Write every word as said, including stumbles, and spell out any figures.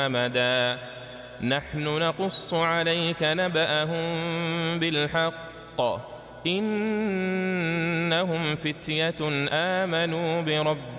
أمدا نحن نقص عليك نبأهم بالحق إنهم فتية آمنوا بربهم